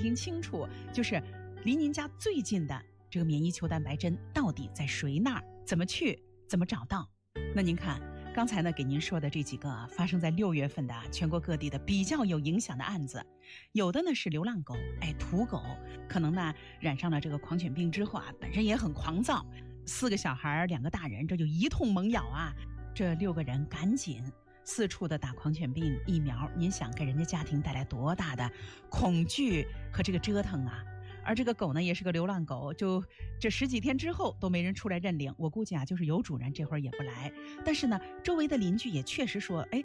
听清楚，就是离您家最近的这个免疫球蛋白针到底在谁那儿，怎么去，怎么找到。那您看刚才呢给您说的这几个发生在6月份的全国各地的比较有影响的案子，有的呢是流浪狗，土狗，可能呢染上了这个狂犬病之后啊，本身也很狂躁，4个小孩2个大人，这就一通猛咬啊，这6个人赶紧四处的打狂犬病疫苗，您想给人家家庭带来多大的恐惧和这个折腾啊。而这个狗呢也是个流浪狗，就这10几天之后都没人出来认领，我估计啊就是有主人这会儿也不来。但是呢周围的邻居也确实说，